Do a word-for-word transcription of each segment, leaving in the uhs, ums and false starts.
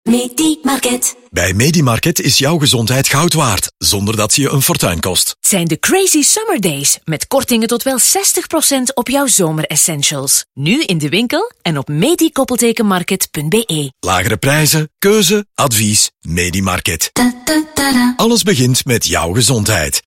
Medimarket. Bij Medimarket is jouw gezondheid goud waard, zonder dat ze je een fortuin kost. Het zijn de Crazy Summer Days, met kortingen tot wel zestig procent op jouw zomeressentials. Nu in de winkel en op medi-market punt be. Lagere prijzen, keuze, advies, Medimarket. Alles begint met jouw gezondheid.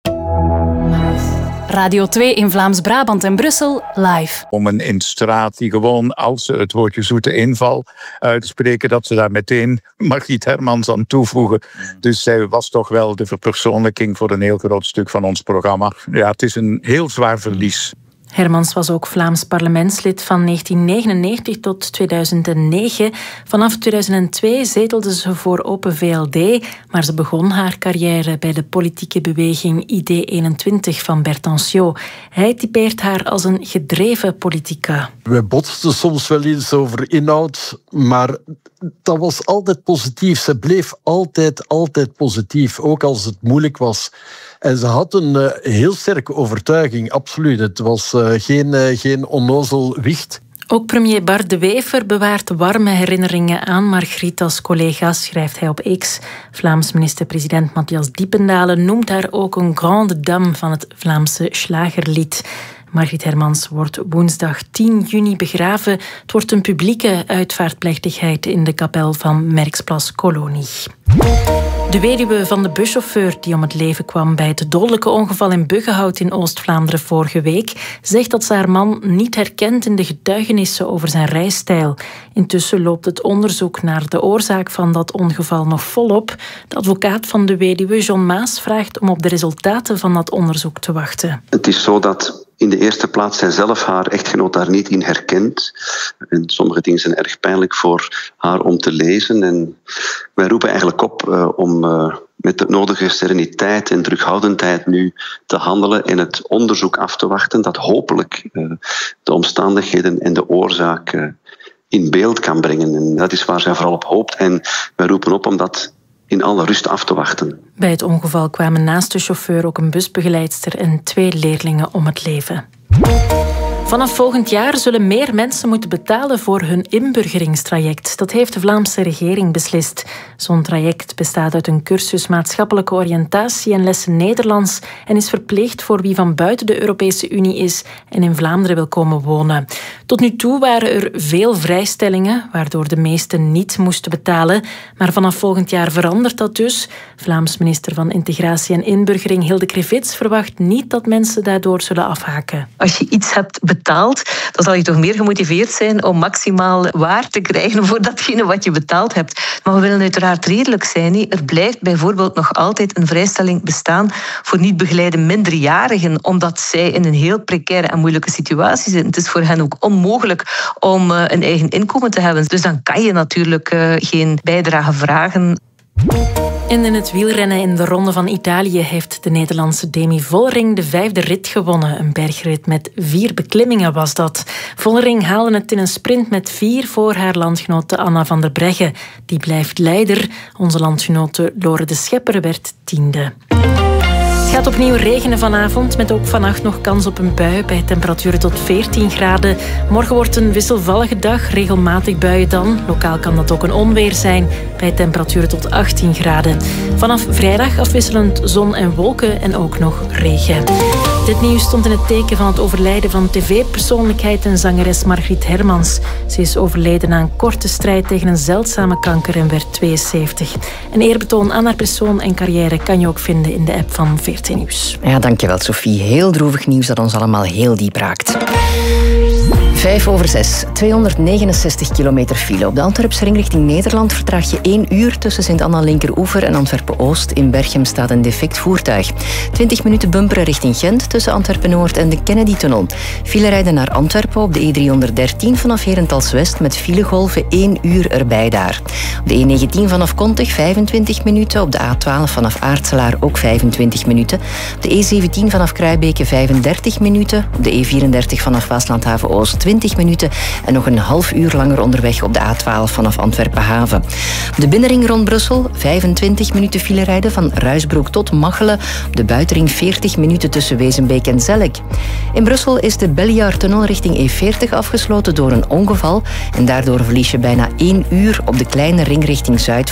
Radio twee in Vlaams-Brabant en Brussel, live. Om een installatie die gewoon, als ze het woordje zoete inval uitspreken, dat ze daar meteen Margriet Hermans aan toevoegen. Dus zij was toch wel de verpersoonlijking voor een heel groot stuk van ons programma. Ja, het is een heel zwaar verlies. Hermans was ook Vlaams parlementslid van negentien negenennegentig tot tweeduizend negen. Vanaf tweeduizend twee zetelde ze voor Open V L D, maar ze begon haar carrière bij de politieke beweging I D eenentwintig van Berthanciot. Hij typeert haar als een gedreven politica. We botsten soms wel eens over inhoud, maar dat was altijd positief. Ze bleef altijd, altijd positief, ook als het moeilijk was. En ze had een uh, heel sterke overtuiging, absoluut. Het was uh, geen, uh, geen onnozel wicht. Ook premier Bart De Wever bewaart warme herinneringen aan Margriet als collega, schrijft hij op X. Vlaams minister-president Matthias Diependalen noemt haar ook een grande dame van het Vlaamse slagerlied. Margriet Hermans wordt woensdag tien juni begraven. Het wordt een publieke uitvaartplechtigheid in de kapel van Merksplas Kolonie. De weduwe van de buschauffeur die om het leven kwam bij het dodelijke ongeval in Buggenhout in Oost-Vlaanderen vorige week, zegt dat ze haar man niet herkent in de getuigenissen over zijn rijstijl. Intussen loopt het onderzoek naar de oorzaak van dat ongeval nog volop. De advocaat van de weduwe, John Maas, vraagt om op de resultaten van dat onderzoek te wachten. Het is zo dat in de eerste plaats zij zelf haar echtgenoot daar niet in herkent. En sommige dingen zijn erg pijnlijk voor haar om te lezen. En wij roepen eigenlijk op uh, om uh, met de nodige sereniteit en terughoudendheid nu te handelen en het onderzoek af te wachten dat hopelijk uh, de omstandigheden en de oorzaak uh, in beeld kan brengen. En dat is waar zij vooral op hoopt. En wij roepen op om dat in alle rust af te wachten. Bij het ongeval kwamen naast de chauffeur ook een busbegeleidster en twee leerlingen om het leven. Vanaf volgend jaar zullen meer mensen moeten betalen voor hun inburgeringstraject. Dat heeft de Vlaamse regering beslist. Zo'n traject bestaat uit een cursus maatschappelijke oriëntatie en lessen Nederlands en is verplicht voor wie van buiten de Europese Unie is en in Vlaanderen wil komen wonen. Tot nu toe waren er veel vrijstellingen, waardoor de meesten niet moesten betalen. Maar vanaf volgend jaar verandert dat dus. Vlaams minister van Integratie en Inburgering Hilde Krevits verwacht niet dat mensen daardoor zullen afhaken. Als je iets hebt betaald, dan zal je toch meer gemotiveerd zijn om maximaal waar te krijgen voor datgene wat je betaald hebt. Maar we willen uiteraard redelijk zijn. Er blijft bijvoorbeeld nog altijd een vrijstelling bestaan voor niet begeleide minderjarigen, omdat zij in een heel precaire en moeilijke situatie zitten. Het is voor hen ook onmogelijk om een eigen inkomen te hebben. Dus dan kan je natuurlijk geen bijdrage vragen. En in het wielrennen in de Ronde van Italië heeft de Nederlandse Demi Vollering de vijfde rit gewonnen. Een bergrit met vier beklimmingen was dat. Vollering haalde het in een sprint met vier voor haar landgenote Anna van der Breggen. Die blijft leider. Onze landgenote Lore de Schepper werd tiende. Het gaat opnieuw regenen vanavond, met ook vannacht nog kans op een bui bij temperaturen tot veertien graden. Morgen wordt een wisselvallige dag, regelmatig buien dan. Lokaal kan dat ook een onweer zijn, bij temperaturen tot achttien graden. Vanaf vrijdag afwisselend zon en wolken en ook nog regen. Dit nieuws stond in het teken van het overlijden van tv-persoonlijkheid en zangeres Margriet Hermans. Ze is overleden na een korte strijd tegen een zeldzame kanker en werd tweeënzeventig. Een eerbetoon aan haar persoon en carrière kan je ook vinden in de app van V R T Nieuws. Ja, dankjewel Sophie. Heel droevig nieuws dat ons allemaal heel diep raakt. Vijf over zes, tweehonderdnegenenzestig kilometer file. Op de Antwerpse ring richting Nederland vertraag je één uur tussen Sint-Anna Linkeroever en Antwerpen-Oost. In Berchem staat een defect voertuig. twintig minuten bumperen richting Gent tussen Antwerpen-Noord en de Kennedy-tunnel. File rijden naar Antwerpen op de E driehonderddertien vanaf Herentals-West met filegolven één uur erbij daar. Op de E negentien vanaf Kontig vijfentwintig minuten. Op de A twaalf vanaf Aartselaar ook vijfentwintig minuten. Op de E zeventien vanaf Kruibeke vijfendertig minuten. Op de E vierendertig vanaf Waaslandhaven-Oost twintig twintig minuten en nog een half uur langer onderweg op de A twaalf vanaf Antwerpen Haven. De binnenring rond Brussel, vijfentwintig minuten file rijden van Ruisbroek tot Machelen. Op de buitenring veertig minuten tussen Wezenbeek en Zellik. In Brussel is de Belliard-tunnel richting E veertig afgesloten door een ongeval en daardoor verlies je bijna één uur op de kleine ring richting Zuid